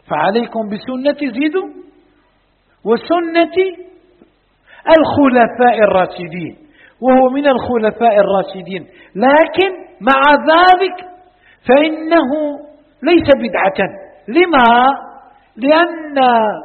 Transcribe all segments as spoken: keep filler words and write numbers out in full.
فعليكم بسنة زيدوا وسنة الخلفاء الراشدين، وهو من الخلفاء الراشدين، لكن مع ذلك فإنه ليس بدعة. لما؟ لأن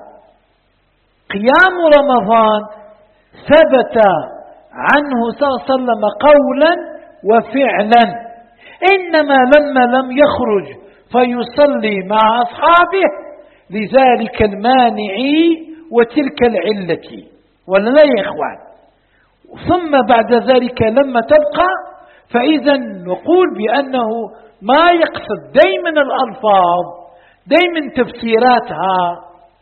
قيام رمضان ثبت عنه صلى الله عليه وسلم قولا وفعلا، إنما لما لم يخرج فيصلي مع أصحابه لذلك المانع وتلك العلة، ولا لا يا إخوان؟ ثم بعد ذلك لما تبقى فإذا نقول بأنه ما يقصد دائما الألفاظ، دائما تفسيراتها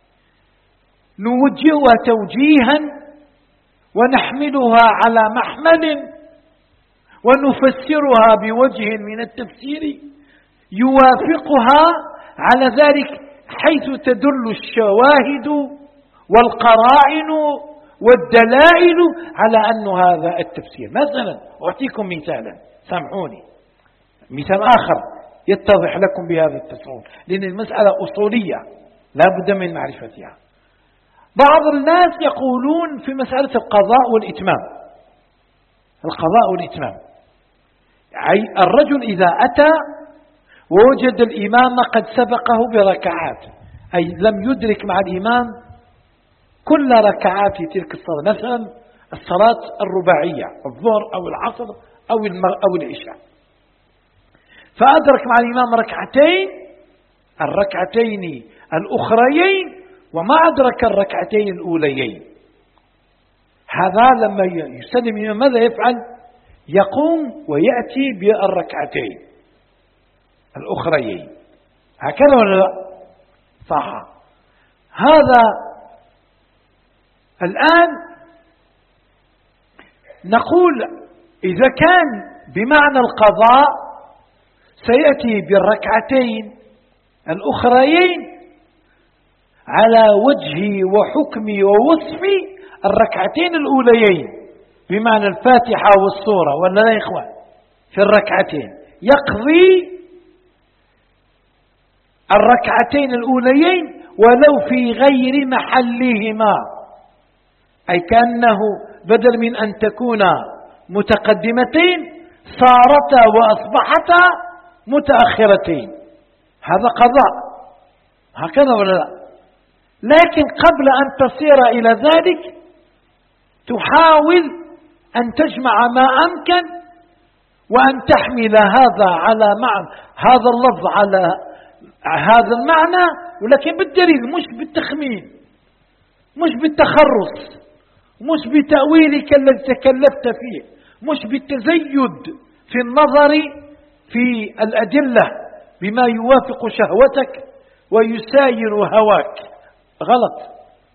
نوجهها توجيها ونحملها على محمل ونفسرها بوجه من التفسير يوافقها على ذلك، حيث تدل الشواهد والقرائن والدلائل على أن هذا التفسير. مثلا أعطيكم مثالا، سامحوني، مثال آخر يتضح لكم بهذا التصور، لأن المسألة أصولية لا بد من معرفتها. بعض الناس يقولون في مسألة القضاء والإتمام، القضاء والإتمام، أي الرجل إذا أتى ووجد الإمام قد سبقه بركعات، أي لم يدرك مع الإمام كل ركعات تلك الصلاة، مثلا الصلاة الرباعية، الظهر أو العصر أو أو العشاء، فأدرك مع الإمام ركعتين، الركعتين الأخريين، وما أدرك الركعتين الأوليين. هذا لما يسلم الإمام ماذا يفعل؟ يقوم ويأتي بالركعتين الأخريين، هكذا ولا لا؟ صح. هذا الآن نقول إذا كان بمعنى القضاء سيأتي بالركعتين الأخريين على وجه وحكم ووصف الركعتين الأوليين، بمعنى الفاتحة والسورة، ولا لا يا إخوان؟ في الركعتين يقضي الركعتين الأوليين ولو في غير محلهما، أي كأنه بدل من أن تكونا متقدمتين صارتا وأصبحتا متأخرتين، هذا قضاء، هكذا ولا لا؟ لكن قبل أن تصير إلى ذلك تحاول أن تجمع ما أمكن وأن تحمل هذا على معنى هذا اللفظ على هذا المعنى، ولكن بالدليل، مش بالتخمين، مش بالتخرص، مش بتأويلك الذي تكلفت فيه، مش بالتزيد في النظر في الأدلة بما يوافق شهوتك ويساير هواك، غلط.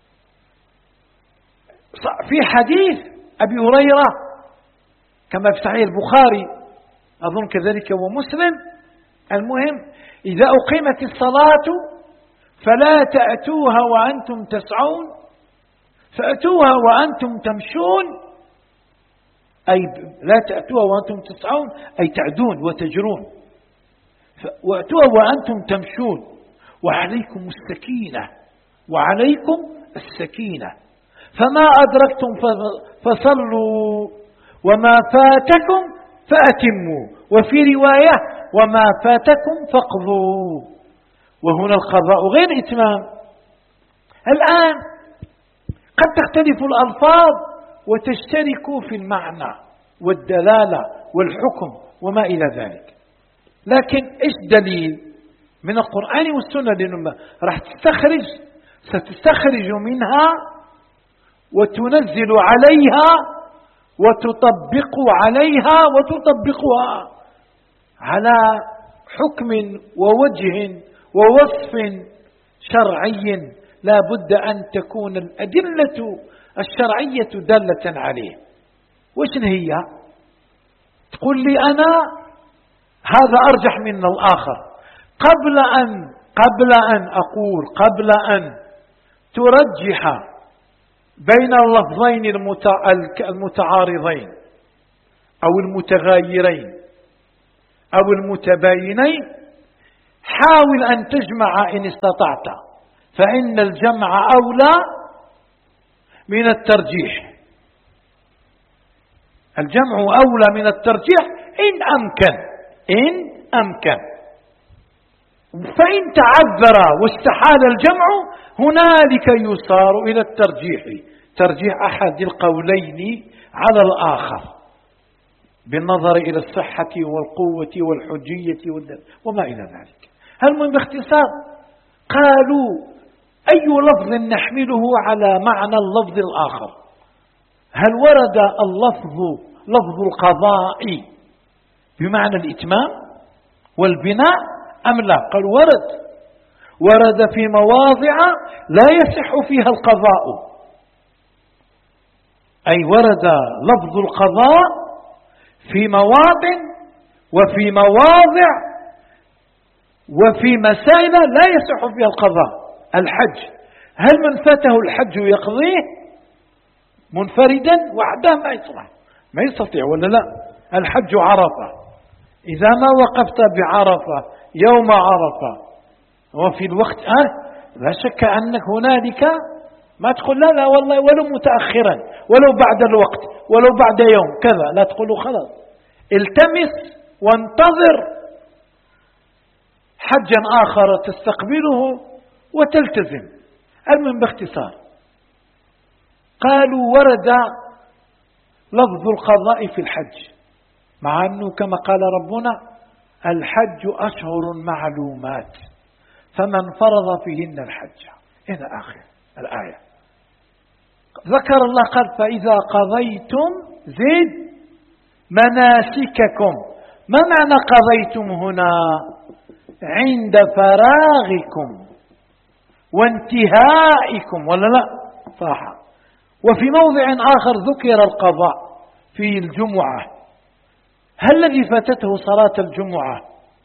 في حديث أبي هريرة كما في صحيح البخاري أظن كذلك ومسلم، المهم إذا أقيمت الصلاة فلا تأتوها وأنتم تسعون، فأتوها وأنتم تمشون، أي لا تأتوها وأنتم تسعون أي تعدون وتجرون، وأتوها وأنتم تمشون، وعليكم السكينة، وعليكم السكينة، فما أدركتم فصلوا وما فاتكم فأتموا، وفي رواية وما فاتكم فاقضوا، وهنا القضاء غير إتمام. الآن قد تختلف الألفاظ وتشترك في المعنى والدلالة والحكم وما إلى ذلك، لكن إيش دليل من القرآن والسنة؟ لأنه راح تستخرج ستستخرج منها وتنزل عليها وتطبق عليها وتطبقها على حكم ووجه ووصف شرعي، لا بد أن تكون الأدلة الشرعية دالة عليه. وش هي؟ تقول لي أنا هذا أرجح من الآخر، قبل أن قبل أن أقول قبل أن ترجح بين اللفظين المتعارضين أو المتغايرين أو المتباينين، حاول أن تجمع إن استطعت فإن الجمع أولى من الترجيح. الجمع أولى من الترجيح إن أمكن إن أمكن فإن تعذر واستحال الجمع هنالك يصار إلى الترجيح، ترجيح أحد القولين على الآخر بالنظر إلى الصحة والقوة والحجية وما إلى ذلك. هل من باختصار قالوا أي لفظ نحمله على معنى اللفظ الآخر؟ هل ورد اللفظ لفظ القضاء بمعنى الإتمام والبناء أم لا؟ قال ورد ورد في مواضع لا يصح فيها القضاء، أي ورد لفظ القضاء في مواطن وفي مواضع وفي مسائل لا يصح فيها القضاء. الحج، هل من فاته الحج يقضيه منفردا وحده؟ ما يصلح، ما يستطيع ولا لا؟ الحج عرفة، إذا ما وقفت بعرفة يوم عرفة وفي الوقت آه لا شك أنك هنالك ما تقول لا لا والله ولو متأخرا ولو بعد الوقت ولو بعد يوم كذا، لا تقولوا خلاص التمس وانتظر حجا آخر تستقبله وتلتزم. المهم باختصار قالوا ورد لفظ القضاء في الحج، مع أنه كما قال ربنا الحج أشهر معلومات فمن فرض فيهن الحج إلى آخر الآية. ذكر الله قال فإذا قضيتم زد مناسككم. ما معنى قضيتم هنا؟ عند فراغكم وانتهائكم ولا لا؟ صح. وفي موضع آخر ذكر القضاء في الجمعة. هل الذي فاتته صلاة الجمعة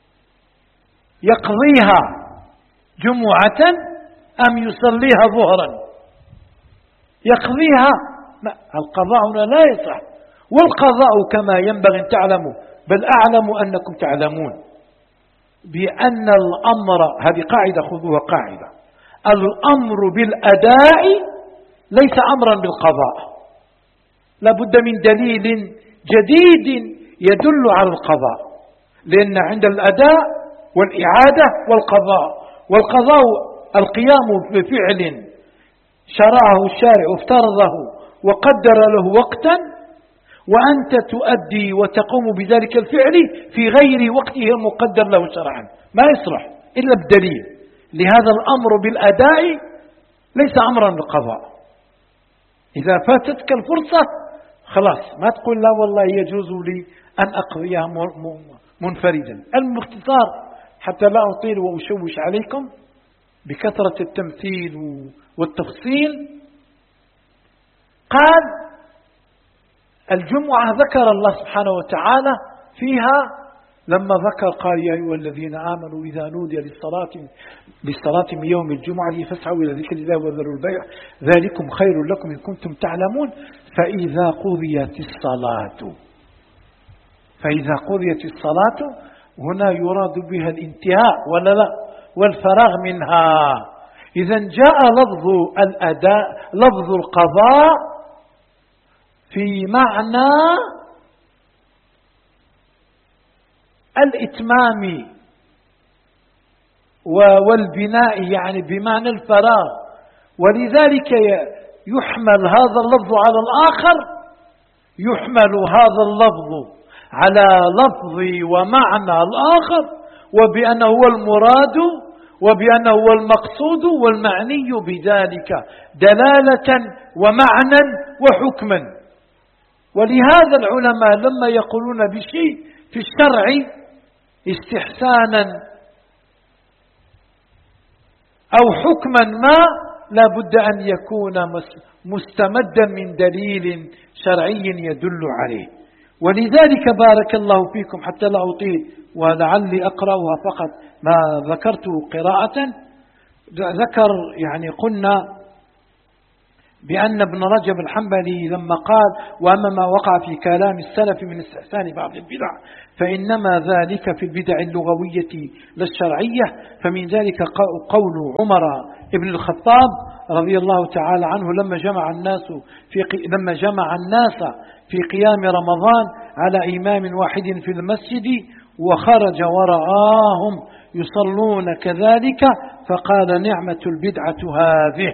يقضيها جمعة أم يصليها ظهرا؟ يقضيها. القضاء هنا لا يصح. والقضاء كما ينبغي أن تعلموا، بل أعلم أنكم تعلمون بأن الأمر، هذه قاعدة خذوها قاعدة، الأمر بالأداء ليس أمرا بالقضاء، لابد من دليل جديد يدل على القضاء، لأن عند الأداء والإعادة والقضاء، والقضاء القيام بفعل شرعه الشارع وافترضه وقدر له وقتا، وأنت تؤدي وتقوم بذلك الفعل في غير وقته المقدر له شرعا، ما يصلح إلا بدليل. لهذا الأمر بالأداء ليس أمرا بالقضاء. إذا فاتتك الفرصة خلاص ما تقول لا والله يجوز لي أن أقضيها منفردا. المختصار حتى لا أطيل وأشوش عليكم بكثرة التمثيل والتفصيل، قال الجمعة ذكر الله سبحانه وتعالى فيها لما ذكر قال يا أيها الذين آمنوا إذا نودي للصلاة للصلاة من يوم الجمعة فاسعوا إلى ذكر الله وذروا البيع ذلكم خير لكم إن كنتم تعلمون فإذا قضيت الصلاة فإذا قضيت الصلاة هنا يراد بها الانتهاء ولا لا والفراغ منها. إذا جاء لفظ الأداء لفظ القضاء في معنى الإتمام والبناء، يعني بمعنى الفراغ، ولذلك يحمل هذا اللفظ على الآخر، يحمل هذا اللفظ على لفظ ومعنى الآخر، وبأنه هو المراد وبأنه هو المقصود والمعني بذلك دلالة ومعنى وحكما. ولهذا العلماء لما يقولون بشيء في الشرع استحسانا أو حكما ما لا بد أن يكون مستمدا من دليل شرعي يدل عليه. ولذلك بارك الله فيكم حتى لا أطيل ولعلي أقرأها فقط ما ذكرته قراءة، ذكر يعني قلنا بأن ابن رجب الحنبلي لما قال وأما ما وقع في كلام السلف من استحسان بعض البدع فإنما ذلك في البدع اللغوية لا الشرعية، فمن ذلك قول عمر ابن الخطاب رضي الله تعالى عنه لما جمع الناس في لما جمع الناس في قيام رمضان على إمام واحد في المسجد وخرج ورآهم يصلون كذلك فقال نعمة البدعة هذه.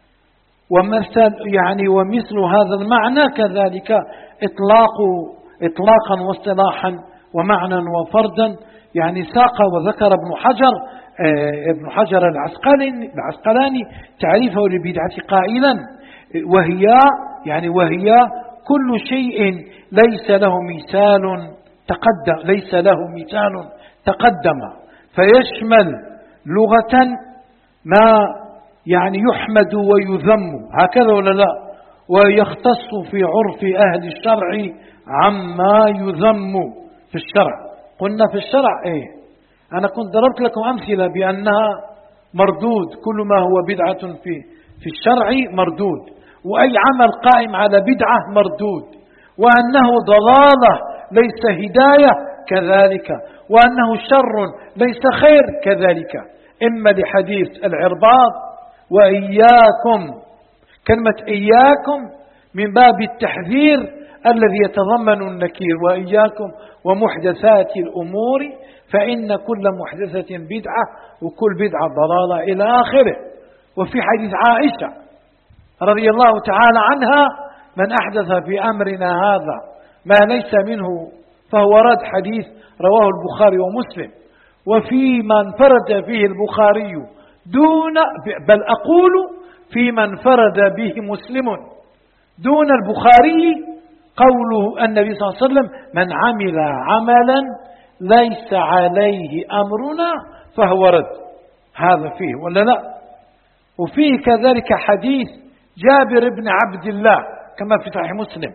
ومثل يعني ومثل هذا المعنى كذلك إطلاق إطلاقا واصطلاحا ومعنى وفردا، يعني ساق وذكر ابن حجر ابن حجر العسقلاني العسقلاني تعريفه للبدعة قائلا وهي يعني وهي كل شيء ليس له مثال تقدم ليس له مثال تقدم فيشمل لغة ما يعني يحمد ويذم هكذا ولا لا، ويختص في عرف أهل الشرع عما يذم في الشرع. قلنا في الشرع ايه، أنا كنت ضربت لكم أمثلة بأنها مردود، كل ما هو بدعة في في الشرع مردود، وأي عمل قائم على بدعة مردود، وأنه ضلالة ليس هداية كذلك، وأنه شر ليس خير كذلك. إما لحديث العرباض وإياكم، كلمة إياكم من باب التحذير الذي يتضمن النكير، وإياكم ومحدثات الأمور فإن كل محدثة بدعة وكل بدعة ضلالة إلى آخره. وفي حديث عائشة رضي الله تعالى عنها من أحدث في أمرنا هذا ما ليس منه فهو رد، حديث رواه البخاري ومسلم. وفي من انفرد فيه البخاري دون بل أقول في من انفرد به مسلم دون البخاري قوله النبي صلى الله عليه وسلم من عمل عملا ليس عليه أمرنا فهو رد، هذا فيه ولا لا؟ وفيه كذلك حديث جابر بن عبد الله كما في صحيح مسلم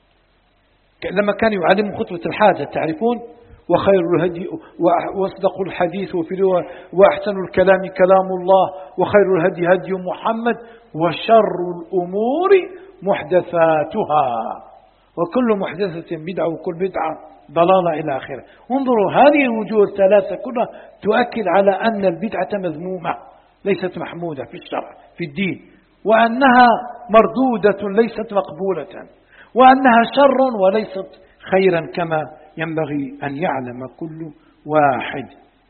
لما كان يعلم خطبة الحاجة تعرفون، وخير الهدي واصدق الحديث وفي وأحسن الكلام كلام الله وخير الهدي هدي محمد وشر الأمور محدثاتها وكل محدثة بدعة وكل بدعة ضلالة إلى آخره. انظروا هذه الوجوه الثلاثة كلها تؤكد على أن البدعة مذمومة ليست محمودة في الشرع في الدين، وأنها مردودة ليست مقبولة، وأنها شر وليست خيرا كما ينبغي أن يعلم كل واحد.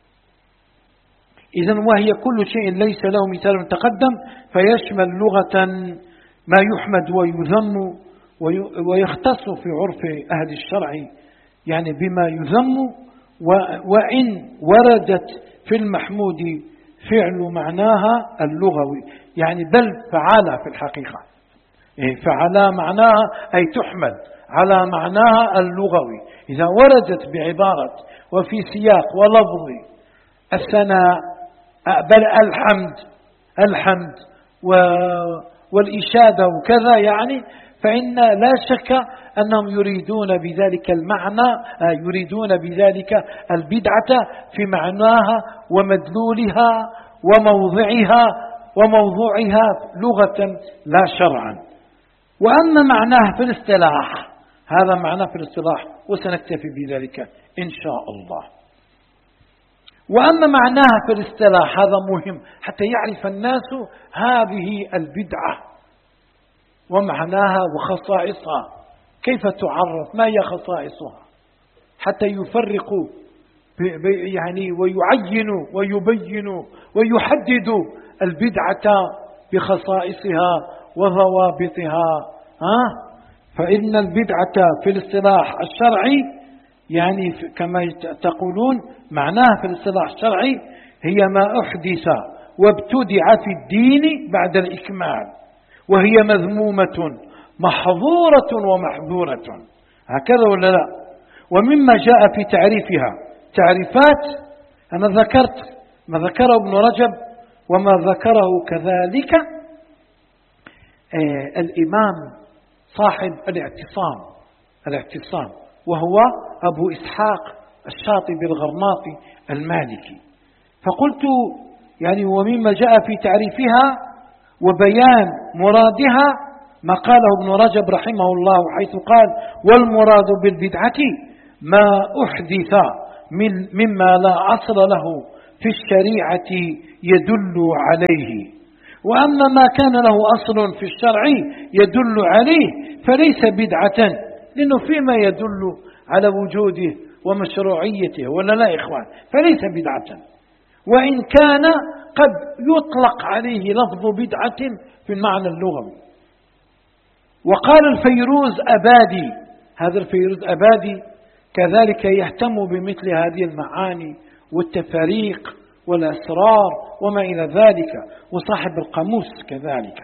إذن وهي كل شيء ليس له مثال تقدم فيشمل لغة ما يحمد ويذم ويختص في عرف أهل الشرع يعني بما يذم، وإن وردت في المحمود فعل معناها اللغوي يعني بل فعل في الحقيقة فعل معناها أي تحمل على معناها اللغوي إذا وردت بعبارة وفي سياق ولفظ الثناء بل الحمد الحمد والإشادة وكذا يعني، فإن لا شك أنهم يريدون بذلك المعنى يريدون بذلك البدعة في معناها ومدلولها وموضعها وموضوعها لغة لا شرعا. وأما معناه في الاصطلاح هذا معناه في الاصطلاح وسنكتفي بذلك إن شاء الله. وأما معناها في الاصطلاح هذا مهم حتى يعرف الناس هذه البدعة ومعناها وخصائصها كيف تعرف، ما هي خصائصها، حتى يفرقوا يعني ويعينوا ويبينوا ويحددوا البدعة بخصائصها وضوابطها. ها؟ فإن البدعة في الاصطلاح الشرعي يعني كما تقولون معناها في الاصطلاح الشرعي هي ما أحدث وابتدع في الدين بعد الإكمال، وهي مذمومة محظورة ومحظورة هكذا ولا لا؟ ومما جاء في تعريفها تعريفات أنا ذكرت ما ذكره ابن رجب وما ذكره كذلك آه الإمام صاحب الاعتصام الاعتصام وهو أبو إسحاق الشاطبي الغرناطي المالكي. فقلت يعني ومما جاء في تعريفها وبيان مرادها ما قاله ابن رجب رحمه الله حيث قال والمراد بالبدعة ما أحدث من مما لا أصل له في الشريعة يدل عليه وأما ما كان له أصل في الشرع يدل عليه فليس بدعة، لأنه فيما يدل على وجوده ومشروعيته، ولا لا إخوان؟ فليس بدعة، وإن كان قد يطلق عليه لفظ بدعة في المعنى اللغوي. وقال الفيروز أبادي، هذا الفيروز أبادي كذلك يهتم بمثل هذه المعاني والتفاريق والأسرار وما إلى ذلك، وصاحب القاموس كذلك،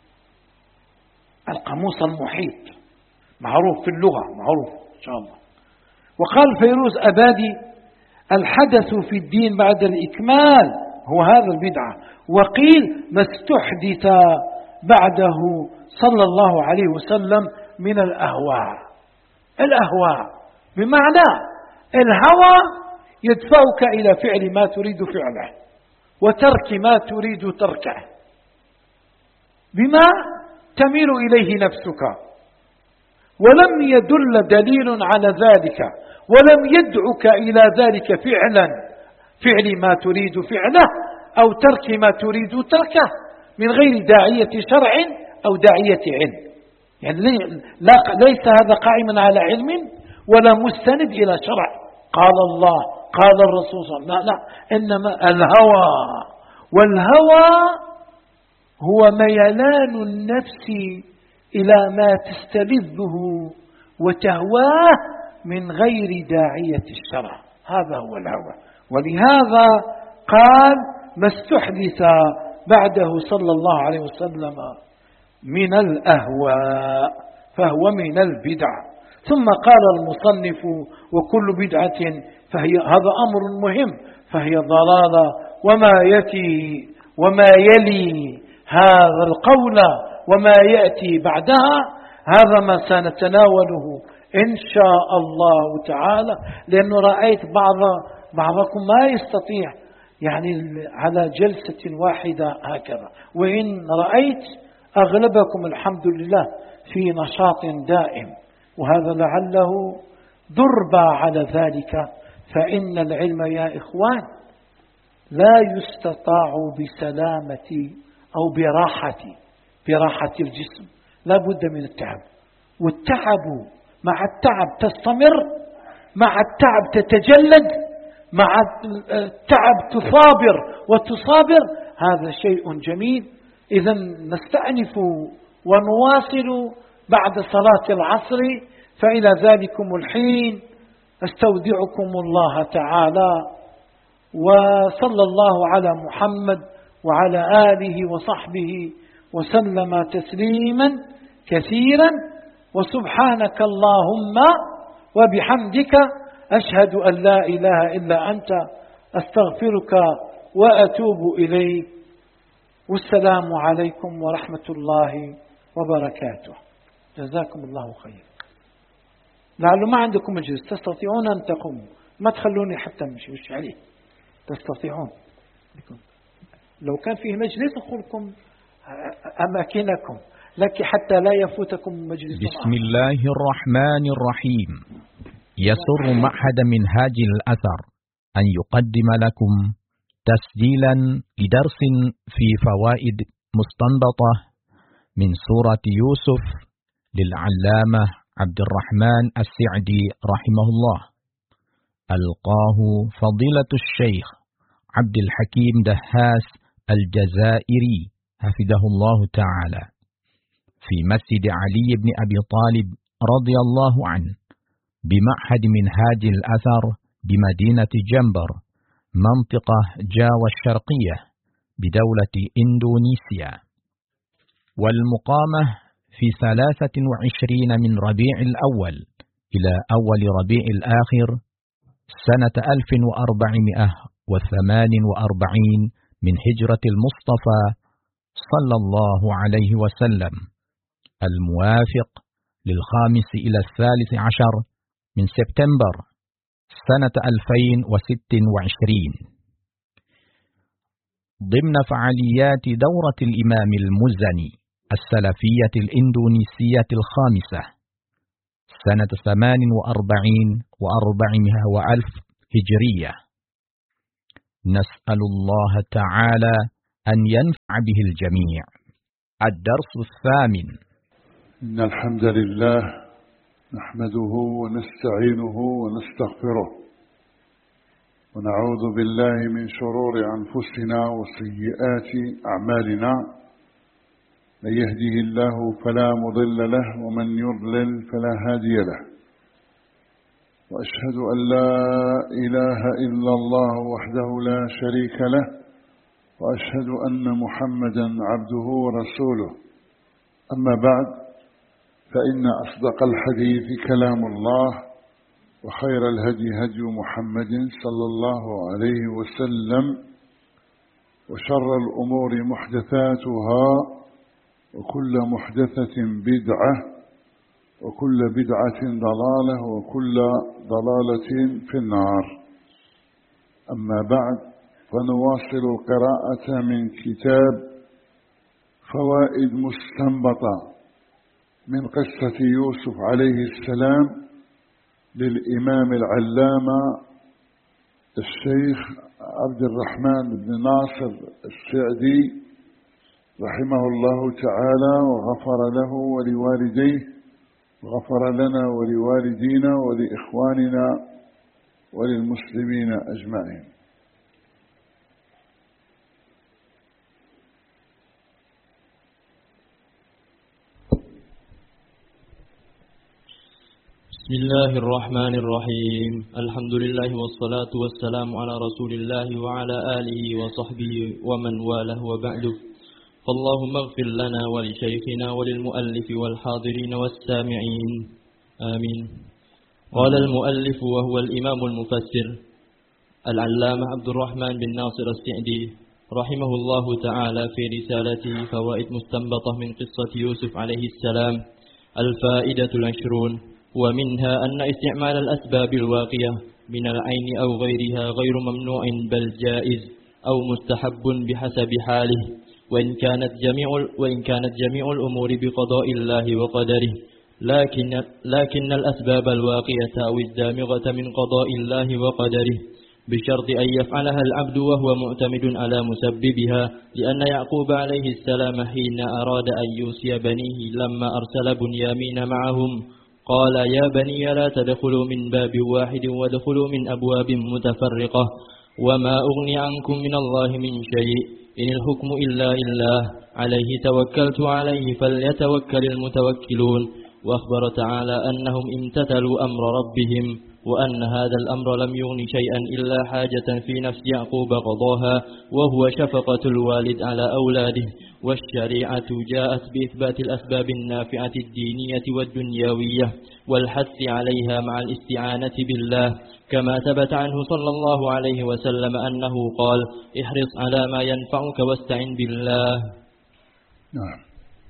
القاموس المحيط معروف في اللغة، معروف إن شاء الله. وقال فيروز أبادي: الحدث في الدين بعد الإكمال هو هذا البدعة. وقيل ما استحدث بعده صلى الله عليه وسلم من الأهواء. الأهواء بمعنى الهوى يدفعك إلى فعل ما تريد فعله وترك ما تريد تركه بما تميل إليه نفسك، ولم يدل دليل على ذلك، ولم يدعك إلى ذلك فعلا، فعل ما تريد فعله أو ترك ما تريد تركه، من غير داعية شرع أو داعية علم. يعني ليس هذا قائما على علم ولا مستند إلى شرع قال الله قال الرسول صلى الله عليه وسلم، لا لا، إنما الهوى. والهوى هو ميلان النفس إلى ما تستلذه وتهواه من غير داعية الشرع، هذا هو الهوى. ولهذا قال ما استحدث بعده صلى الله عليه وسلم من الأهواء فهو من البدع. ثم قال المصنف: وكل بدعة فهي، هذا أمر مهم، فهي ضلالة. وما يأتي وما يلي هذا القول وما يأتي بعدها هذا ما سنتناوله إن شاء الله تعالى، لأنه رأيت بعض بعضكم ما يستطيع يعني على جلسة واحدة هكذا، وإن رأيت أغلبكم الحمد لله في نشاط دائم، وهذا لعله ضربة على ذلك. فإن العلم يا إخوان لا يستطاع بسلامة أو براحة براحة الجسم، لا بد من التعب، والتعب مع التعب تستمر، مع التعب تتجلد، مع التعب تصابر وتصابر، هذا شيء جميل. إذا نستأنف ونواصل بعد صلاة العصر، فإلى ذلكم الحين استودعكم الله تعالى، وصلى الله على محمد وعلى آله وصحبه وسلم تسليما كثيرا. وسبحانك اللهم وبحمدك أشهد أن لا إله إلا أنت أستغفرك وأتوب إليك. والسلام عليكم ورحمة الله وبركاته. جزاكم الله خير. لعله ما عندكم مجلس تستطيعون أن تقوموا، ما تخلوني حتى أمشي، وش عليه تستطيعون. لو كان فيه مجلس أخذكم أماكنكم، لك حتى لا يفوتكم مجلس. بسم الله الرحمن الرحيم. يسر معهد منهاج الأثر أن يقدم لكم تسجيلا لدرس في فوائد مستنبطة من سورة يوسف للعلامة عبد الرحمن السعدي رحمه الله، ألقاه فضيلة الشيخ عبد الحكيم دهاس الجزائري حفظه الله تعالى في مسجد علي بن أبي طالب رضي الله عنه بمعهد منهاج الأثر بمدينة جنبر منطقة جاوة الشرقية بدولة إندونيسيا. والمقامة في ثلاثة وعشرين من ربيع الأول إلى أول ربيع الآخر سنة ألف وأربعمائة وثمان وأربعين من هجرة المصطفى صلى الله عليه وسلم، الموافق للخامس إلى الثالث عشر من سبتمبر سنة ألفين وست وعشرين، ضمن فعاليات دورة الإمام المزني السلفية الإندونيسية الخامسة سنة ثمان وأربعين وأربعمائة وألف هجرية. نسأل الله تعالى أن ينفع به الجميع. الدرس الثامن. إن الحمد لله نحمده ونستعينه ونستغفره ونعوذ بالله من شرور أنفسنا وسيئات أعمالنا، من يهده الله فلا مضل له ومن يضلل فلا هادي له، وأشهد أن لا إله إلا الله وحده لا شريك له، وأشهد أن محمدا عبده ورسوله. أما بعد، فإن أصدق الحديث كلام الله، وخير الهدي هدي محمد صلى الله عليه وسلم، وشر الأمور محدثاتها، وكل محدثة بدعة، وكل بدعة ضلالة، وكل ضلالة في النار. أما بعد، فنواصل القراءة من كتاب فوائد مستنبطة من قصة يوسف عليه السلام للإمام العلامة الشيخ عبد الرحمن بن ناصر السعدي رحمه الله تعالى، وغفر له ولوالديه، وغفر لنا ولوالدينا ولإخواننا وللمسلمين أجمعين. بسم الله الرحمن الرحيم. الحمد لله والصلاة والسلام على رسول الله وعلى آله وصحبه ومن والاه، وبعد، فاللهم اغفر لنا ولشيخنا وللمؤلف والحاضرين والسامعين، آمين. قال المؤلف وهو الإمام المفسر العلامة عبد الرحمن بن ناصر السعدي رحمه الله تعالى في رسالته فوائد مستنبطة من قصة يوسف عليه السلام. الفائدة العشرون، ومنها أن استعمال الأسباب الواقية من العين أو غيرها غير ممنوع بل جائز أو مستحب بحسب حاله، وإن كانت جميع وإن كانت جميع الأمور بقضاء الله وقدره، لكن لكن الأسباب الواقية أو الدامغة من قضاء الله وقدره، بشرط أن يفعلها العبد وهو معتمد على مسببها، لأن يعقوب عليه السلام حين أراد أن يوصي بنيه لما أرسل بنيامين معهم قال: يا بني لا تدخلوا من باب واحد وادخلوا من أبواب متفرقة، وما أغني عنكم من الله من شيء، إن الحكم إلا لله، عليه توكلت عليه فليتوكل المتوكلون. وأخبر تعالى أنهم امتثلوا أمر ربهم، وأن هذا الأمر لم يغن شيئا إلا حاجة في نفس يعقوب قضاها، وهو شفقة الوالد على أولاده. والشريعة جاءت بإثبات الأسباب النافعة الدينية والدنيوية والحث عليها مع الاستعانة بالله، كما ثبت عنه صلى الله عليه وسلم أنه قال: احرص على ما ينفعك واستعن بالله. نعم.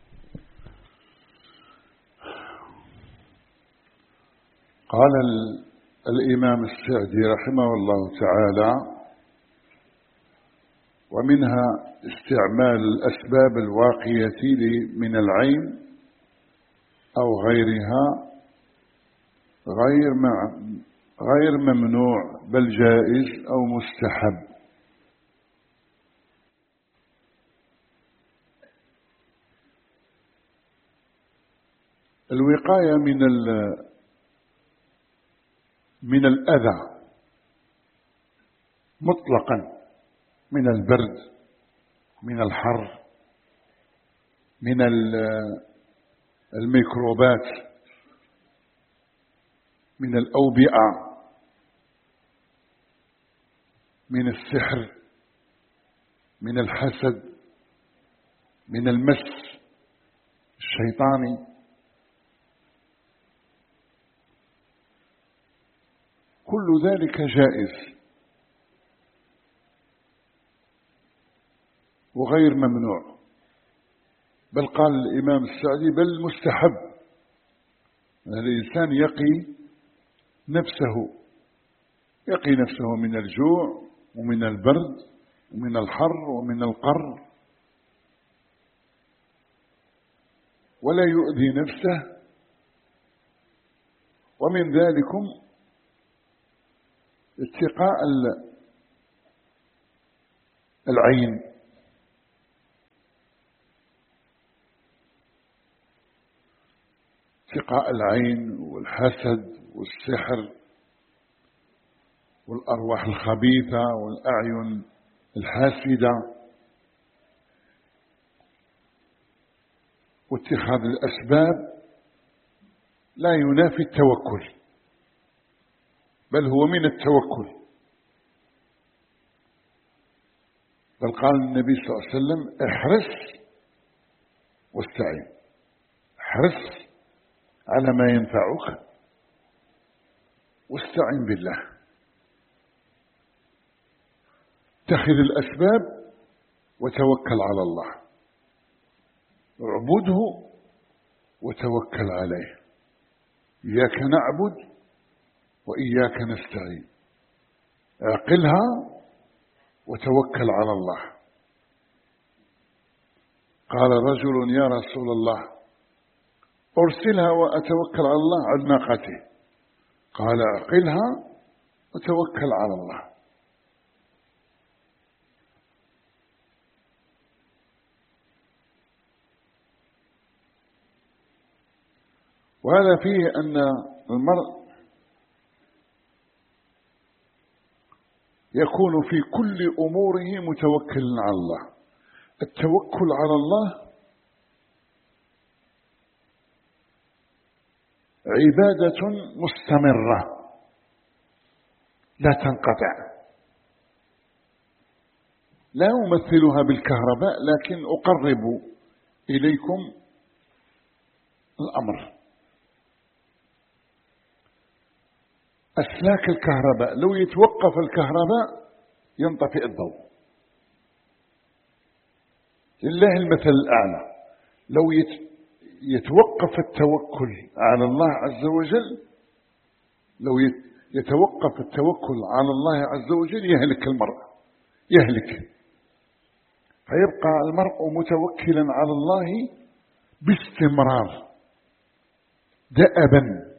قال الإمام السعدي رحمه الله تعالى: ومنها استعمال الأسباب الواقية من العين أو غيرها غير غير ممنوع بل جائز أو مستحب. الوقاية من من الأذى مطلقا، من البرد، من الحر، من الميكروبات، من الأوبئة، من السحر، من الحسد، من المس الشيطاني، كل ذلك جائز وغير ممنوع، بل قال الإمام السعدي بل مستحب. الإنسان يقي نفسه يقي نفسه من الجوع ومن البرد ومن الحر ومن القر، ولا يؤذي نفسه. ومن ذلكم اتقاء العين اتقاء العين والحسد والسحر والأرواح الخبيثة والأعين الحاسدة، واتخاذ الأسباب لا ينافي التوكل، بل هو من التوكل. بل قال النبي صلى الله عليه وسلم احرص واستعين، احرص على ما ينفعك واستعين بالله. اتخذ الأسباب وتوكل على الله، اعبده وتوكل عليه. إياك نعبد وإياك نستعين، اعقلها وتوكل على الله. قال رجل يا رسول الله أرسلها وأتوكل على الله على ناقته، قال اعقلها وتوكل على الله. وهذا فيه أن المرء يكون في كل أموره متوكلا على الله. التوكل على الله عبادة مستمرة لا تنقطع. لا أمثلها بالكهرباء، لكن أقرب إليكم الأمر. أسلاك الكهرباء لو يتوقف الكهرباء ينطفئ الضوء. لله المثل الأعلى. لو يتوقف التوكل على الله عز وجل، لو يتوقف التوكل على الله عز وجل يهلك المرء، يهلك. فيبقى المرء متوكلا على الله باستمرار دأبا،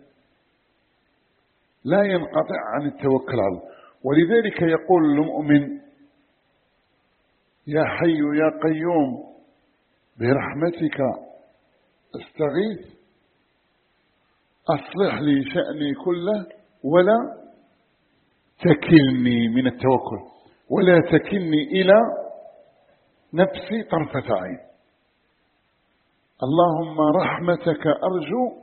لا ينقطع عن التوكل على الله. ولذلك يقول المؤمن يا حي يا قيوم برحمتك استغيث أصلح لي شأني كله ولا تكلني، من التوكل، ولا تكلني إلى نفسي طرفة عين. اللهم رحمتك أرجو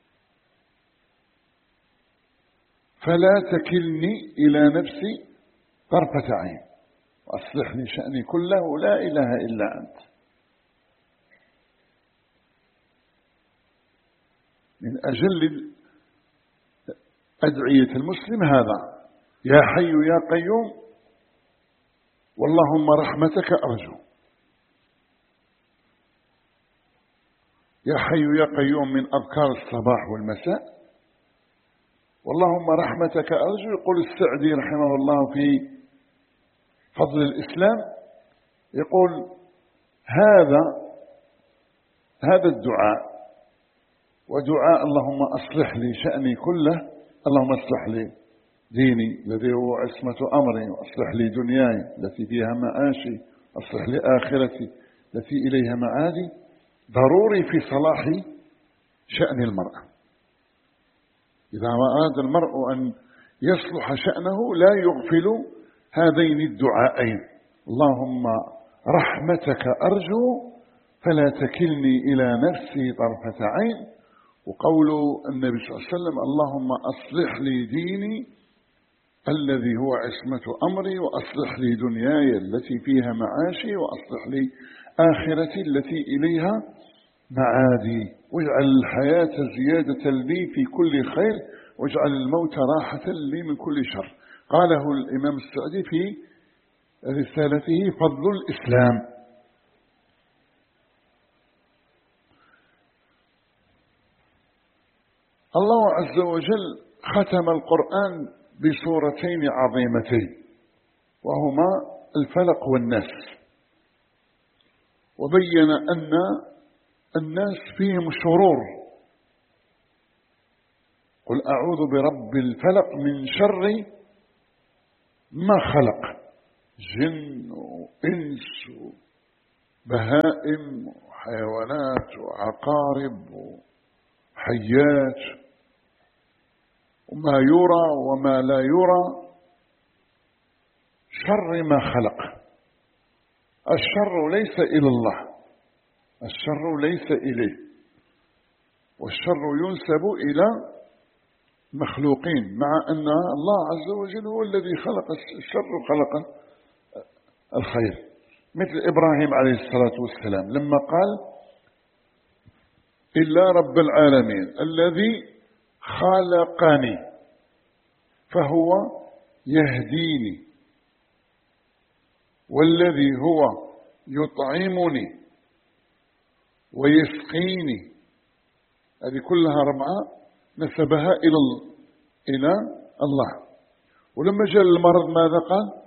فلا تكلني إلى نفسي طرفة عين وأصلح لي شأني كله لا إله إلا أنت. من أجل أدعية المسلم هذا، يا حي يا قيوم واللهم رحمتك أرجو. يا حي يا قيوم من أذكار الصباح والمساء. واللهم رحمتك أرجو. يقول السعدي رحمه الله في فضل الإسلام، يقول هذا هذا الدعاء ودعاء اللهم أصلح لي شأني كله، اللهم اصلح لي ديني الذي هو عصمة أمري، وأصلح لي دنياي التي فيها معاشي، أصلح لي آخرتي التي إليها معادي، ضروري في صلاح شأن المرأة. إذا أراد المرء أن يصلح شأنه لا يغفل هذين الدعائين، اللهم رحمتك أرجو فلا تكلني إلى نفسي طرفة عين، وقول النبي صلى الله عليه وسلم اللهم أصلح لي ديني الذي هو عصمة أمري، وأصلح لي دنياي التي فيها معاشي، وأصلح لي آخرتي التي إليها معادي، واجعل الحياة زيادة لي في كل خير، واجعل الموت راحة لي من كل شر. قاله الإمام السعدي في رسالته فضل الإسلام. الله عز وجل ختم القرآن بسورتين عظيمتين، وهما الفلق والناس، وبين أن الناس فيهم شرور. قل أعوذ برب الفلق من شر ما خلق، جن وإنس وبهائم وحيوانات وعقارب حيات وما يرى وما لا يرى، شر ما خلق. الشر ليس إلى الله، الشر ليس إليه، والشر ينسب إلى مخلوقين، مع أن الله عز وجل هو الذي خلق الشر وخلق الخير. مثل إبراهيم عليه الصلاة والسلام لما قال إلا رب العالمين الذي خلقني فهو يهديني، والذي هو يطعمني ويسقيني، هذه كلها ربعة نسبها إلى إلى الله. ولما جاء المرض ماذا قال؟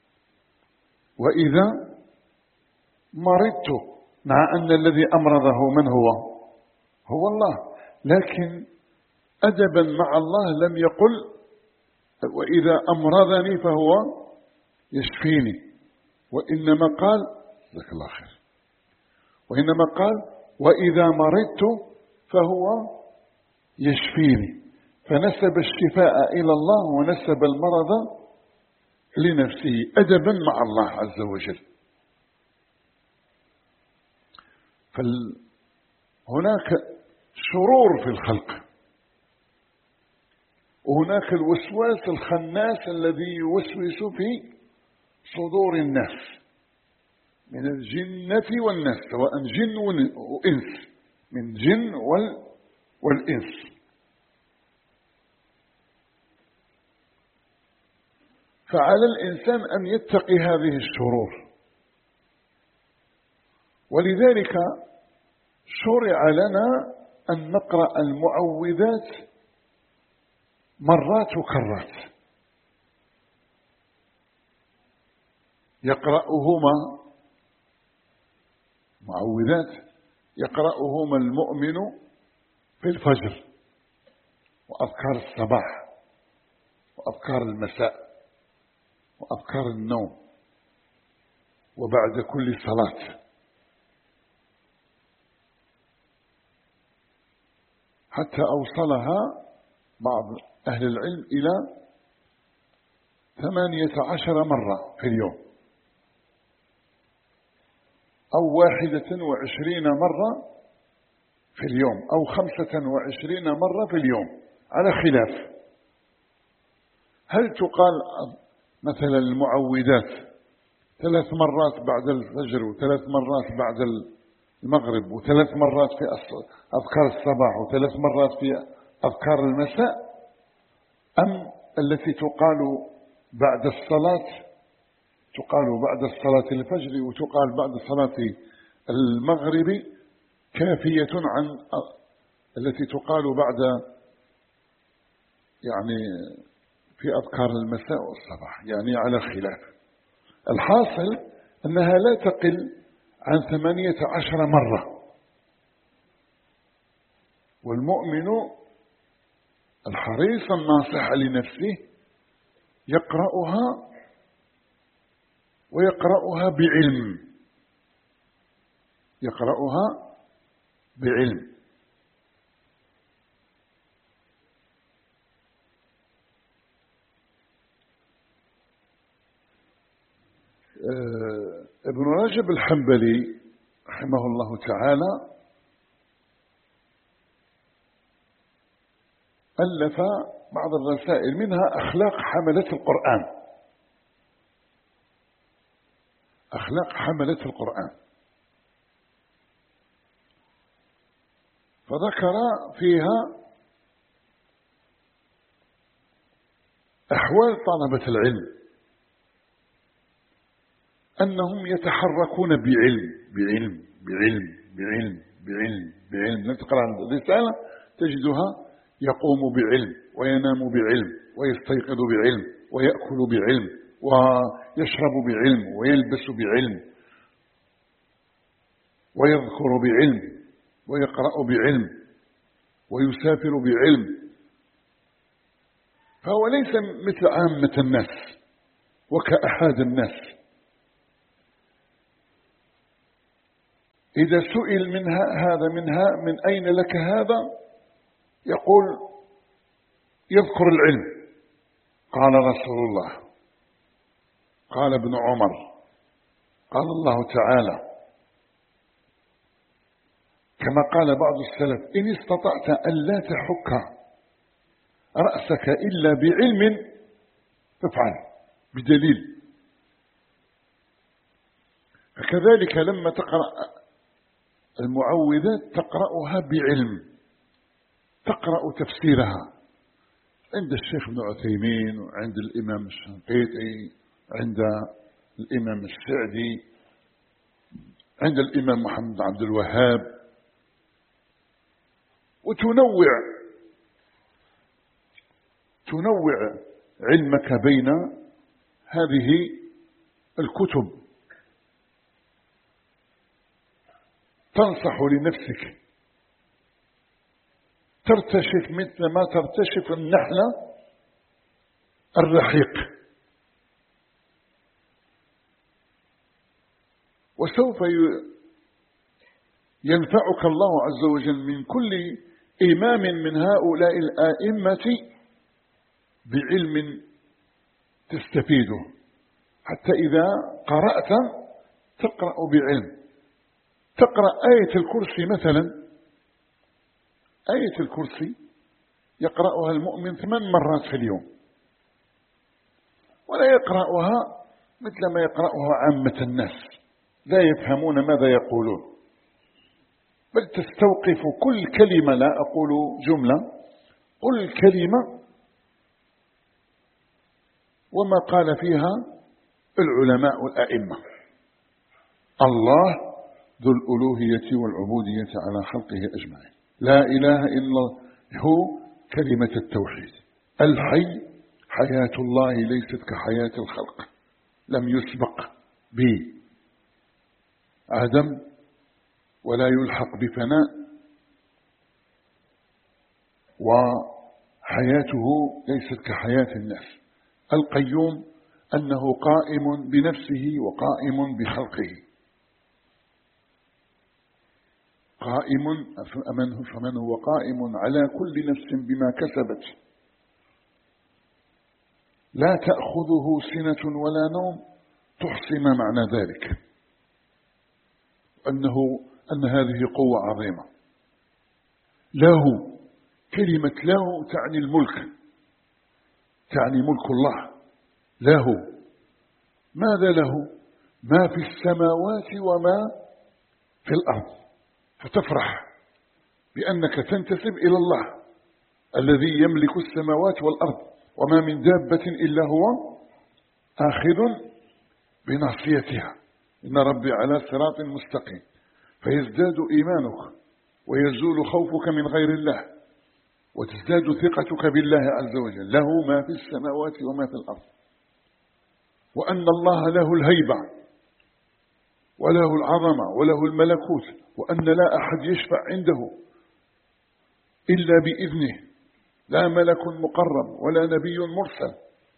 وإذا مرضت، مع أن الذي أمرضه من هو؟ هو الله، لكن أدبا مع الله لم يقل وإذا أمرضني فهو يشفيني، وإنما قال جزاك الله خير، وإنما قال وإذا مرضت فهو يشفيني، فنسب الشفاء إلى الله ونسب المرض لنفسه أدبا مع الله عز وجل. فهناك شرور في الخلق، وهناك الوسواس الخناس الذي يوسوس في صدور الناس من الجنة والناس، سواء جن وإنس، من جن والإنس. فعلى الإنسان أن يتقي هذه الشرور، ولذلك شرع لنا أن نقرأ المعوذات مرات وكرات، يقرأهما معوذات يقرأهما المؤمن في الفجر، وأذكار الصباح، وأذكار المساء، وأذكار النوم، وبعد كل صلاة، حتى أوصلها بعض أهل العلم إلى ثمانية عشر مرة في اليوم، أو واحدة وعشرين مرة في اليوم، أو خمسة وعشرين مرة في اليوم، على خلاف. هل تقال مثلا المعوذات ثلاث مرات بعد الفجر، وثلاث مرات بعد المغرب، وثلاث مرات في أذكار الصباح، وثلاث مرات في أذكار المساء، أم التي تقال بعد الصلاة، تقال بعد الصلاة الفجر وتقال بعد صلاة المغرب، كافية عن التي تقال بعد يعني في أذكار المساء والصباح؟ يعني على خلاف. الحاصل أنها لا تقل عن ثمانية عشر مرة، والمؤمن الحريص الناصح لنفسه يقرأها، ويقرأها بعلم، يقرأها بعلم. ابن رجب الحنبلي رحمه الله تعالى ألف بعض الرسائل، منها أخلاق حملة القرآن، أخلاق حملة القرآن، فذكر فيها أحوال طلبة العلم، أنهم يتحركون بعلم بعلم بعلم بعلم بعلم بعلم. لن تقرأ الرسالة تجدها يقوم بعلم، وينام بعلم، ويستيقظ بعلم، ويأكل بعلم، ويشرب بعلم، ويلبس بعلم، ويذكر بعلم، ويقرأ بعلم، ويسافر بعلم. فهو ليس مثل عامة الناس وكأحد الناس. إذا سئل منها هذا منها من أين لك هذا، يقول يذكر العلم، قال رسول الله، قال ابن عمر، قال الله تعالى، كما قال بعض السلف: إن استطعت أن لا تحك رأسك إلا بعلم فافعل، بدليل. فكذلك لما تقرأ المعوذات تقرأها بعلم، تقرأ تفسيرها عند الشيخ ابن عثيمين، وعند الإمام الشنقيطي، عند الإمام السعدي، عند الإمام محمد عبد الوهاب، وتنوع تنوع علمك بين هذه الكتب، تنصح لنفسك، ترتشف مثل ما ترتشف النحلة الرحيق، وسوف ينفعك الله عز وجل من كل إمام من هؤلاء الآئمة بعلم تستفيده، حتى إذا قرأت تقرأ بعلم. تقرأ آية الكرسي مثلا، آية الكرسي يقرأها المؤمن ثمان مرات في اليوم، ولا يقرأها مثل ما يقرأها عامة الناس، لا يفهمون ماذا يقولون، بل تستوقف كل كلمة، لا أقول جملة، كل كلمة وما قال فيها العلماء الأئمة. الله ذو الألوهية والعبودية على خلقه أجمعين، لا إله إلا هو، كلمة التوحيد. الحي، حياة الله ليست كحياة الخلق، لم يسبق بعدم ولا يلحق بفناء، وحياته ليست كحياة الناس. القيوم أنه قائم بنفسه وقائم بخلقه، قائم فمن هو قائم على كل نفس بما كسبت، لا تأخذه سنة ولا نوم، تحصي ما معنى ذلك، أنه أن هذه قوة عظيمة. له، كلمة له تعني الملك، تعني ملك الله. له، ماذا له؟ ما في السماوات وما في الأرض، فتفرح بأنك تنتسب إلى الله الذي يملك السماوات والأرض، وما من دابة إلا هو آخذ بناصيتها، إن ربي على صراط مستقيم. فيزداد إيمانك ويزول خوفك من غير الله، وتزداد ثقتك بالله عز وجل. له ما في السماوات وما في الأرض، وأن الله له الهيبة وله العظمة وله الملكوت، وأن لا أحد يشفع عنده إلا بإذنه، لا ملك مقرب ولا نبي مرسل.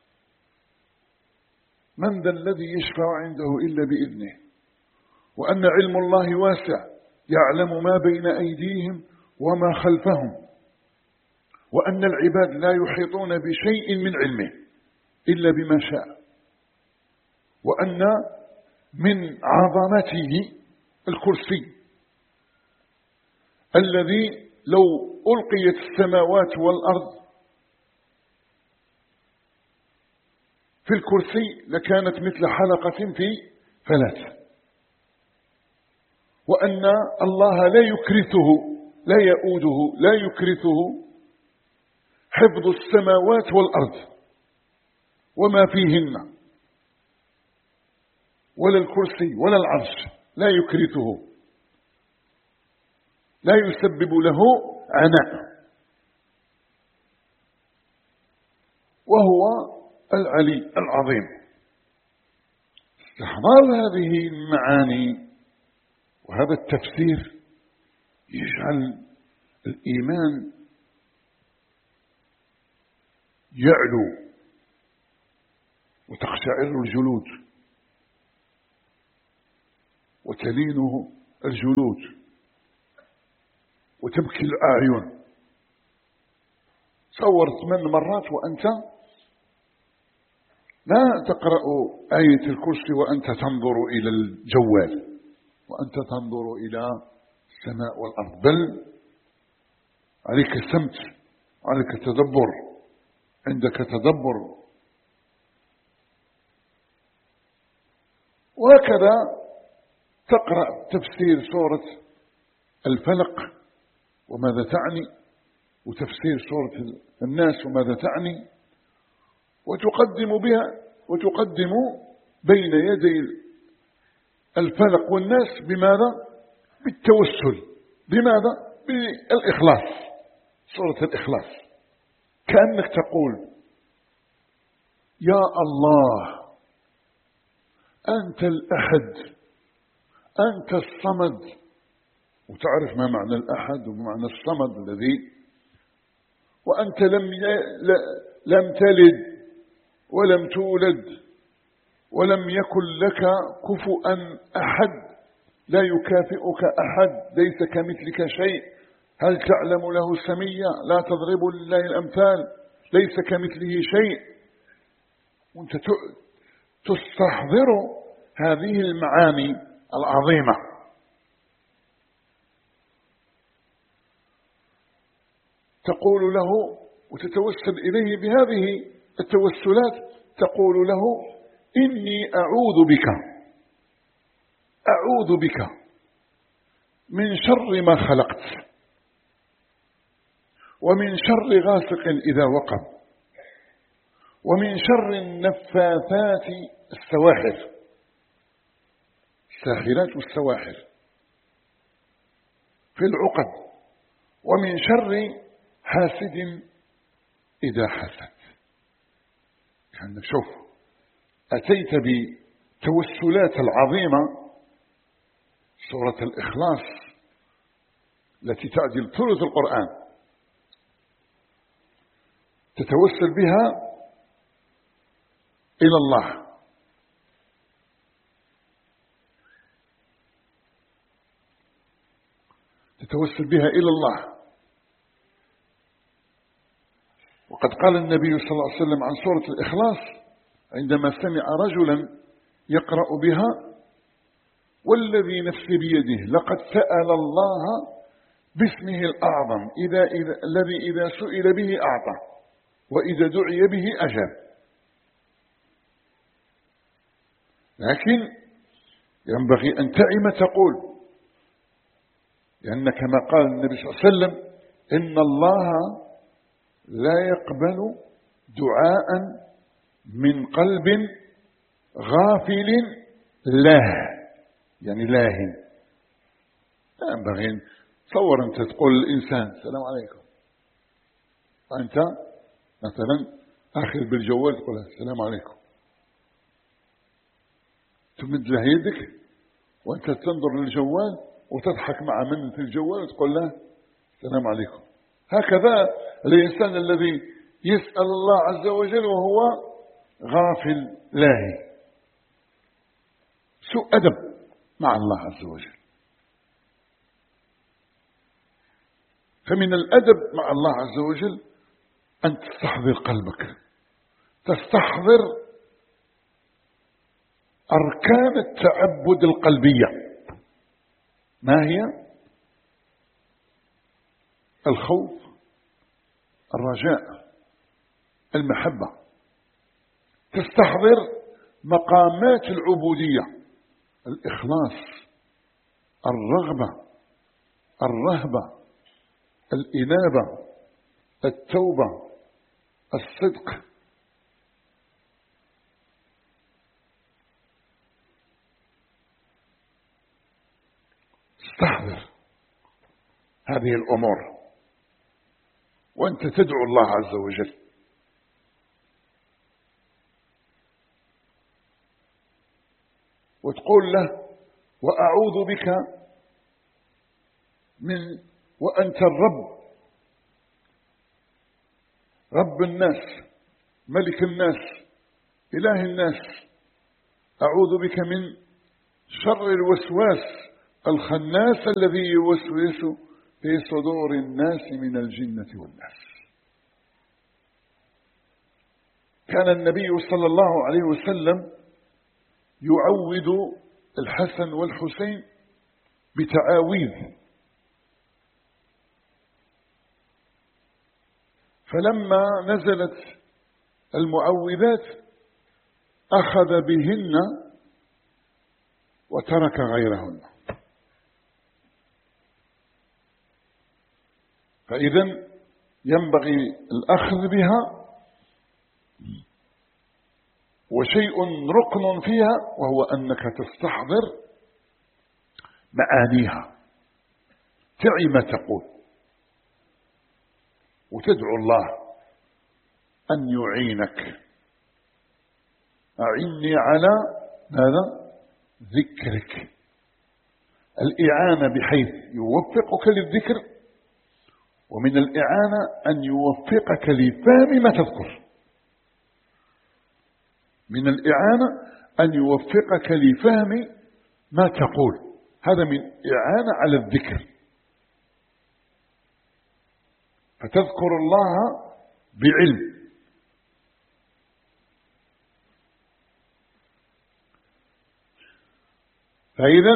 من ذا الذي يشفع عنده إلا بإذنه؟ وأن علم الله واسع، يعلم ما بين أيديهم وما خلفهم، وأن العباد لا يحيطون بشيء من علمه إلا بما شاء، وأن من عظمته الكرسي الذي لو ألقيت السماوات والأرض في الكرسي لكانت مثل حلقة في فلات، وأن الله لا يكرثه، لا يؤوده، لا يكرثه حفظ السماوات والأرض وما فيهن، ولا الكرسي ولا العرش، لا يكرثه، لا يسبب له عناء، وهو العلي العظيم. استحضار هذه المعاني وهذا التفسير يجعل الإيمان يعلو وتقشعر الجلود وتلينه الجلود وتبكي الأعين تصور ثمان مرات وأنت لا تقرأ آية الكرسي وأنت تنظر إلى الجوال وأنت تنظر إلى السماء والأرض، بل عليك السمت، عليك تدبر، عندك تدبر. وهكذا تقرأ تفسير سورة الفلق وماذا تعني، وتفسير سورة الناس وماذا تعني، وتقدم بها وتقدم بين يدي الفلق والناس بماذا؟ بالتوسل. بماذا؟ بالإخلاص، سورة الإخلاص، كأنك تقول يا الله أنت الأحد، أنت الصمد. وتعرف ما معنى الأحد ومعنى الصمد الذي، وأنت لم لم تلد ولم تولد ولم يكن لك كفؤا أحد، لا يكافئك أحد، ليس كمثلك شيء، هل تعلم له سميا، لا تضرب لله الأمثال، ليس كمثله شيء. وأنت تستحضر هذه المعاني العظيمة. تقول له وتتوسل إليه بهذه التوسلات، تقول له إني أعوذ بك أعوذ بك من شر ما خلقت، ومن شر غاسق إذا وقب، ومن شر النفاثات السواحر، الساحرات والسواحر في العقد، ومن شر حاسد إذا حسد. يعني شوف، أتيت بتوسلات العظيمة، سورة الإخلاص التي تعدل ثلث القرآن، تتوسل بها إلى الله، تتوسل بها إلى الله. وقد قال النبي صلى الله عليه وسلم عن سورة الإخلاص عندما سمع رجلا يقرأ بها: والذي نفسي بيده لقد سأل الله باسمه الأعظم إذا إذا الذي إذا سئل به أعطى وإذا دعي به أجاب. لكن ينبغي أن تعم تقول، لأن كما قال النبي صلى الله عليه وسلم: إن الله لا يقبل دعاء من قلب غافل له، يعني لاهٍ. لا ينبغي. تصور أنت تقول للإنسان السلام عليكم، وأنت مثلا آخر بالجوال تقول السلام عليكم، تمد له يدك وأنت تنظر للجوال وتضحك مع من في الجوال وتقول له السلام عليكم. هكذا الإنسان الذي يسأل الله عز وجل وهو غافل لاهي، سوء أدب مع الله عز وجل. فمن الأدب مع الله عز وجل أن تستحضر قلبك، تستحضر أركان التعبد القلبية. ما هي؟ الخوف، الرجاء، المحبة. تستحضر مقامات العبودية: الإخلاص، الرغبة، الرهبة، الإنابة، التوبة، الصدق. استحضر هذه الأمور وأنت تدعو الله عز وجل. وتقول له: وأعوذ بك من وأنت الرب، رب الناس، ملك الناس، إله الناس، أعوذ بك من شر الوسواس الخناس الذي يوسوس في صدور الناس من الجنة والناس. كان النبي صلى الله عليه وسلم يعوذ الحسن والحسين بتعاويذ، فلما نزلت المعوذات أخذ بهن وترك غيرهن. فإذا ينبغي الأخذ بها، وشيء ركن فيها وهو أنك تستحضر معانيها، تعي ما تقول، وتدعو الله أن يعينك. أعني على ماذا؟ ذكرك، الإعانة بحيث يوفقك للذكر، ومن الإعانة أن يوفقك لفهم ما تذكر، من الإعانة أن يوفقك لفهم ما تقول، هذا من إعانة على الذكر. فتذكر الله بعلم. فإذا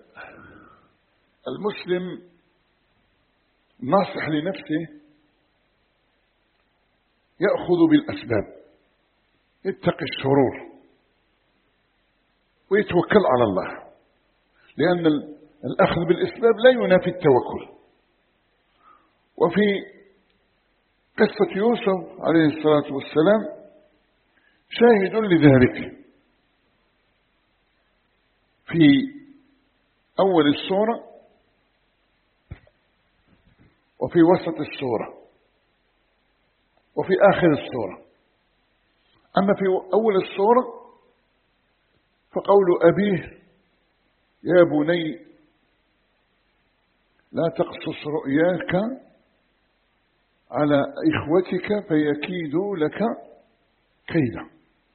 المسلم ناصح لنفسه يأخذ بالأسباب، يتقي الشرور ويتوكل على الله، لأن الأخذ بالأسباب لا ينافي التوكل. وفي قصة يوسف عليه الصلاة والسلام شاهد لذلك. في أول السورة وفي وسط السورة وفي آخر السورة. أما في أول السورة فقول أبيه يا بني لا تقصص رؤياك على إخوتك فيكيدوا لك كيدا،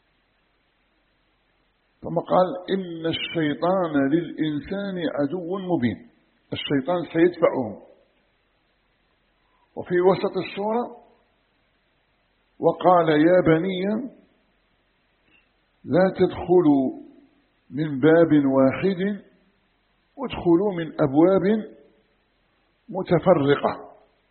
ثم قال إن الشيطان للإنسان عدو مبين، الشيطان سيدفعهم. وفي وسط السورة وقال يا بني لا تدخلوا من باب واحد وادخلوا من أبواب متفرقة،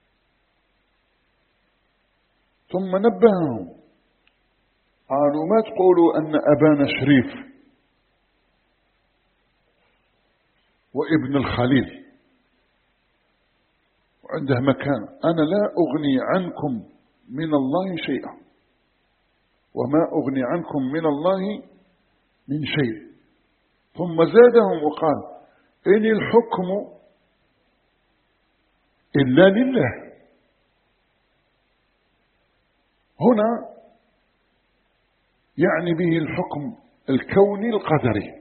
ثم نبههم قالوا ما تقولوا أن أبانا شريف وابن الخليل وعنده مكان، أنا لا أغني عنكم من الله شيئا وما أغني عنكم من الله من شيء. ثم زادهم وقال إن الحكم إلا لله. هنا يعني به الحكم الكوني القدري،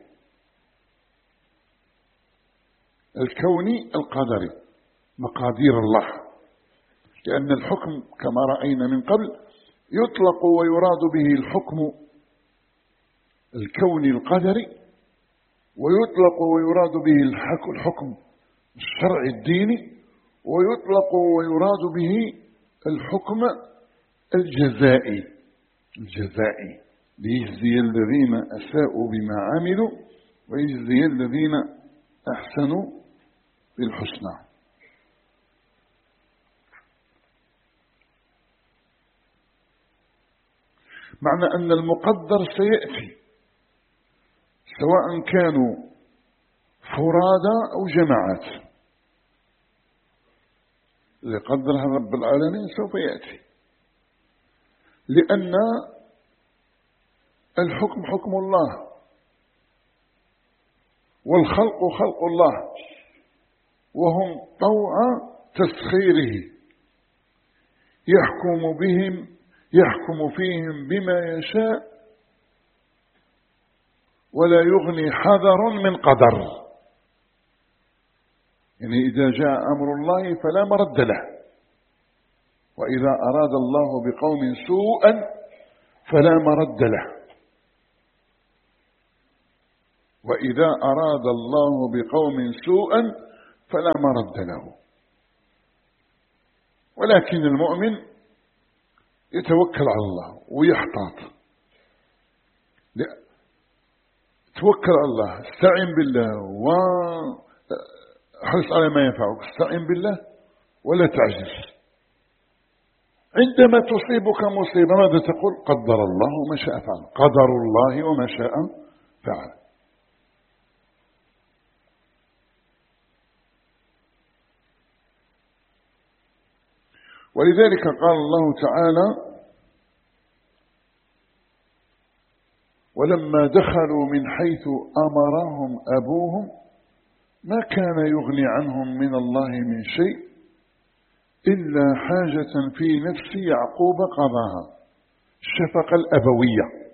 الكوني القدري، مقادير الله، لأن الحكم كما رأينا من قبل يطلق ويراد به الحكم الكوني القدري، ويطلق ويراد به الحكم الشرعي الديني، ويطلق ويراد به الحكم الجزائي الجزائي ليجزي الذين أساءوا بما عملوا ويجزي الذين أحسنوا بالحسنى. معنى أن المقدر سيأتي سواء كانوا فرادى أو جماعات، اللي قدرها رب العالمين سوف يأتي، لأن الحكم حكم الله والخلق خلق الله، وهم طوع تسخيره، يحكم بهم يحكم فيهم بما يشاء ولا يغني حذر من قدر. يعني إذا جاء أمر الله فلا مرد له، وإذا أراد الله بقوم سوءا فلا مرد له، وإذا أراد الله بقوم سوءا فلا مرد له. ولكن المؤمن يتوكل على الله ويحتاط. توكل على الله، استعين بالله وحرص على ما ينفعك، استعين بالله ولا تعجز. عندما تصيبك مصيبة ماذا تقول؟ قدر الله وما شاء فعل، قدر الله وما شاء فعل. ولذلك قال الله تعالى: ولما دخلوا من حيث أمرهم أبوهم ما كان يغني عنهم من الله من شيء إلا حاجة في نفس يعقوب قضاها. الشفقة الأبوية،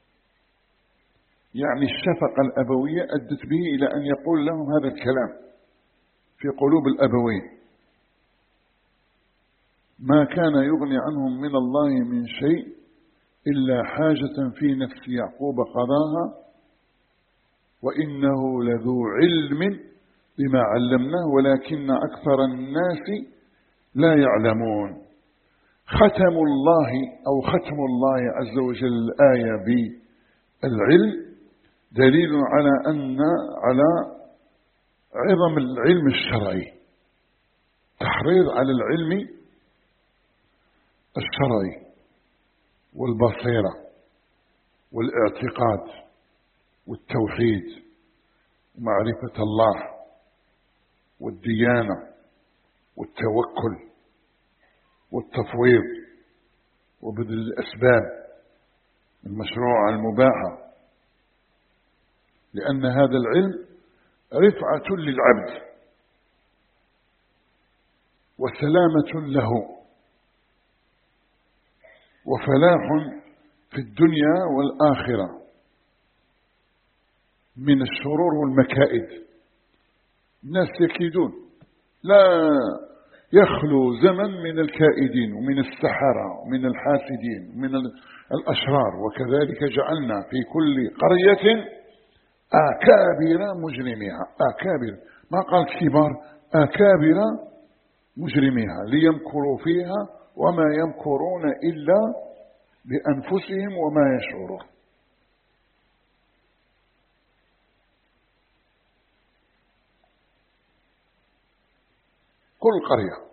يعني الشفقة الأبوية أدت به إلى أن يقول لهم هذا الكلام في قلوب الأبوين: ما كان يغني عنهم من الله من شيء إلا حاجة في نفس يعقوب قضاها وإنه لذو علم بما علمناه ولكن أكثر الناس لا يعلمون. ختم الله أو ختم الله عز وجل الآية بالعلم دليل على أن على عظم العلم الشرعي، تحريض على العلم الشرعي والبصيرة والاعتقاد والتوحيد ومعرفة الله والديانة والتوكل والتفويض وبذل الأسباب المشروعة المباحة، لأن هذا العلم رفعة للعبد وسلامة له وفلاح في الدنيا والآخرة من الشرور والمكائد. الناس يكيدون، لا يخلو زمن من الكائدين ومن السحرة ومن الحاسدين ومن الأشرار. وكذلك جعلنا في كل قرية أكابر مجرميها، أكابر ما قال كبار، أكابر مجرميها ليمكروا فيها وما يمكرون إلا بأنفسهم وما يشعرون. كل قرية.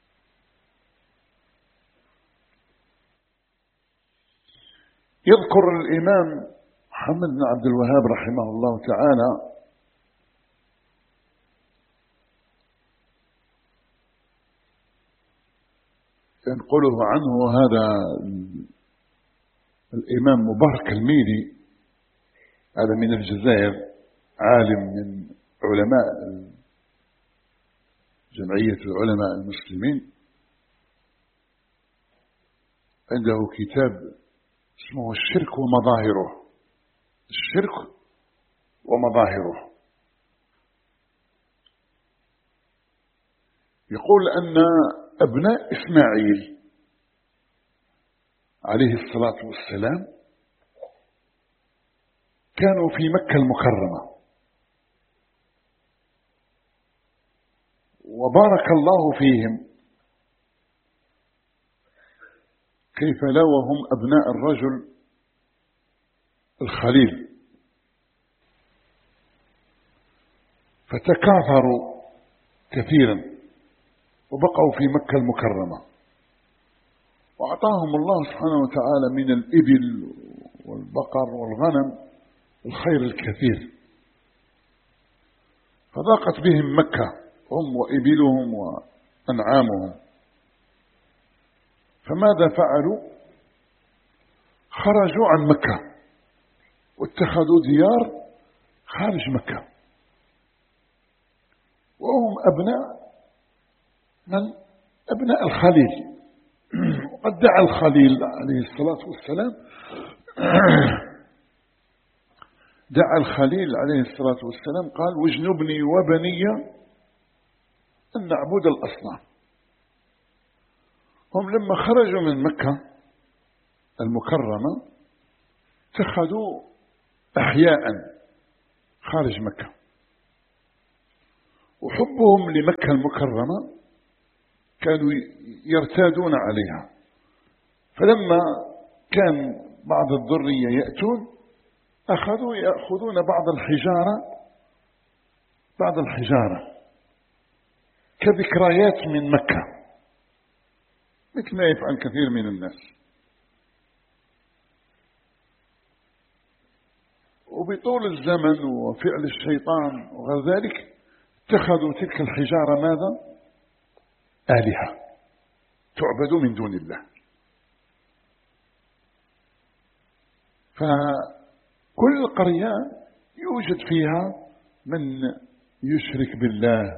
يذكر الإمام محمد بن عبد الوهاب رحمه الله تعالى ينقله عنه هذا الإمام مبارك الميري، هذا من الجزائر، عالم من علماء جمعية العلماء المسلمين، عنده كتاب اسمه الشرك ومظاهره، الشرك ومظاهره. يقول أن أبناء إسماعيل عليه الصلاة والسلام كانوا في مكة المكرمة، وبارك الله فيهم، كيف لا وهم أبناء الرجل الخليل، فتكاثروا كثيرا وبقوا في مكة المكرمة، وأعطاهم الله سبحانه وتعالى من الإبل والبقر والغنم الخير الكثير، فضاقت بهم مكة هم وإبلهم وأنعامهم، فماذا فعلوا؟ خرجوا عن مكة واتخذوا ديار خارج مكة، وهم أبناء من؟ أبناء الخليل. وقد دعا الخليل عليه الصلاة والسلام دعا الخليل عليه الصلاة والسلام قال: واجنبني وبني أن نعبد الأصنام. هم لما خرجوا من مكة المكرمة اتخذوا أحياء خارج مكة، وحبهم لمكة المكرمة كانوا يرتادون عليها، فلما كان بعض الذرية يأتون أخذوا يأخذون بعض الحجارة بعض الحجارة كذكريات من مكة، مثل ما يفعل كثير من الناس. وبطول الزمن وفعل الشيطان وغير ذلك اتخذوا تلك الحجارة ماذا؟ آلهة تعبد من دون الله. فكل قرية يوجد فيها من يشرك بالله